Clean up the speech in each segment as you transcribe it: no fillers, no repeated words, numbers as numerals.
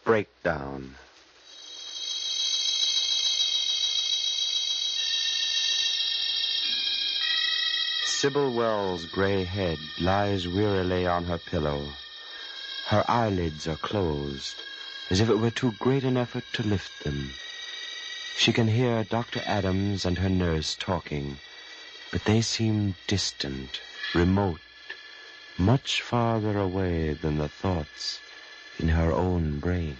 breakdown. Sybil Wells' gray head lies wearily on her pillow. Her eyelids are closed, as if it were too great an effort to lift them. She can hear Dr. Adams and her nurse talking, but they seem distant, remote, much farther away than the thoughts in her own brain.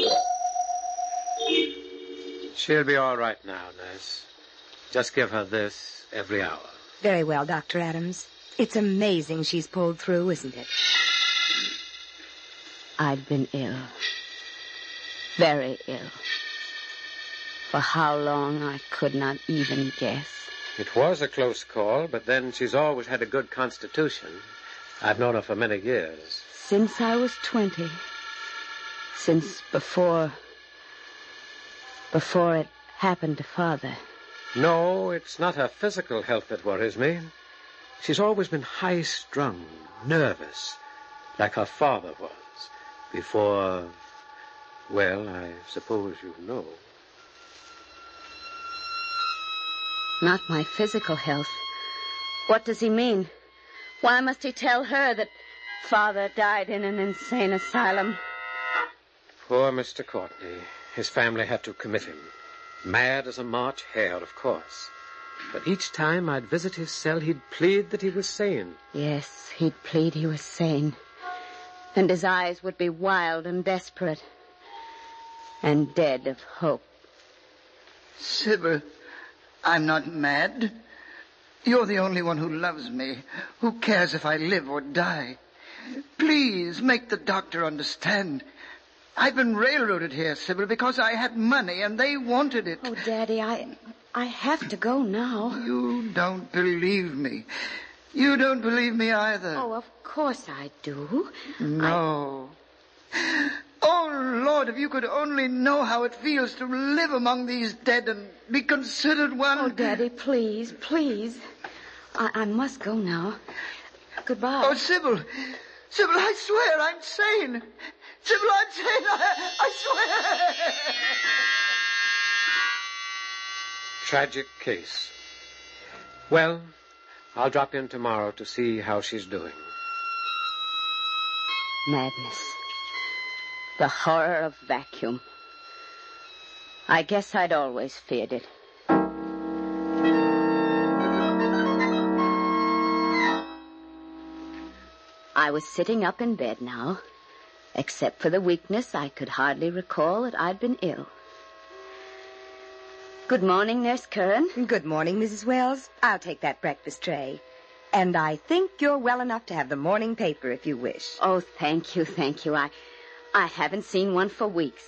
She'll be all right now, nurse. Just give her this every hour. Very well, Dr. Adams. It's amazing she's pulled through, isn't it? I'd been ill. Very ill. For how long, I could not even guess. It was a close call, but then she's always had a good constitution. I've known her for many years. Since I was 20. Since before it happened to Father. No, it's not her physical health that worries me. She's always been high-strung, nervous, like her father was, before, well, I suppose you know. Not my physical health. What does he mean? Why must he tell her that Father died in an insane asylum? Poor Mr. Courtney. His family had to commit him. Mad as a March hare, of course. But each time I'd visit his cell, he'd plead that he was sane. Yes, he'd plead he was sane. And his eyes would be wild and desperate. And dead of hope. Sybil, I'm not mad. You're the only one who loves me, who cares if I live or die. Please, make the doctor understand. I've been railroaded here, Sybil, because I had money and they wanted it. Oh, Daddy, I have to go now. You don't believe me. You don't believe me either. Oh, of course I do. No. Oh, Lord, if you could only know how it feels to live among these dead and be considered one. Oh, Daddy, please, please. I must go now. Goodbye. Oh, Sybil. Sybil, I swear I'm sane. Sybil, I'm sane. I swear. Tragic case. Well, I'll drop in tomorrow to see how she's doing. Madness. The horror of vacuum. I guess I'd always feared it. I was sitting up in bed now. Except for the weakness, I could hardly recall that I'd been ill. Good morning, Nurse Curran. Good morning, Mrs. Wells. I'll take that breakfast tray. And I think you're well enough to have the morning paper if you wish. Oh, thank you, thank you. I haven't seen one for weeks.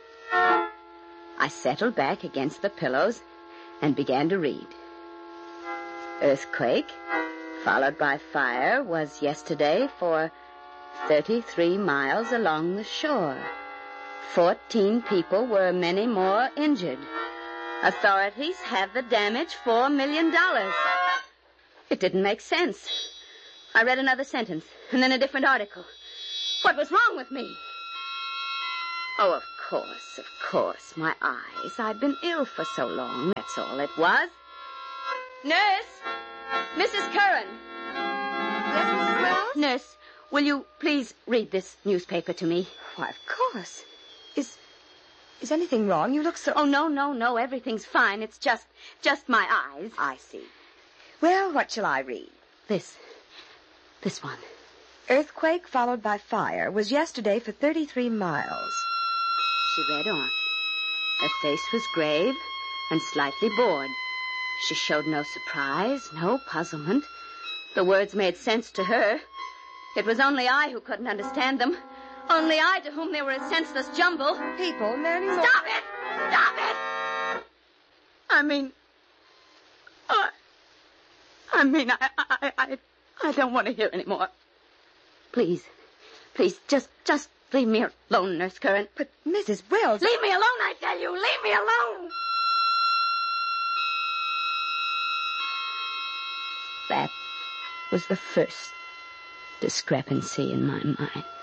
I settled back against the pillows and began to read. Earthquake, followed by fire, was yesterday for 33 miles along the shore. 14 people were many more injured. Authorities have the damage $4 million. It didn't make sense. I read another sentence, and then a different article. What was wrong with me? Oh, of course, my eyes. I'd been ill for so long. That's all it was. Nurse! Mrs. Curran! Yes, Mrs. Wells? Nurse, will you please read this newspaper to me? Why, of course. Is anything wrong? You look so... Oh, no. Everything's fine. It's just my eyes. I see. Well, what shall I read? This one. Earthquake followed by fire was yesterday for 33 miles. She read on. Her face was grave and slightly bored. She showed no surprise, no puzzlement. The words made sense to her. It was only I who couldn't understand them. Only I to whom they were a senseless jumble. People, many more... Stop it! Stop it! I don't want to hear any more. Please, just leave me alone, Nurse Curran. But, Mrs. Wells... Leave me alone, I tell you! Leave me alone! That was the first discrepancy in my mind.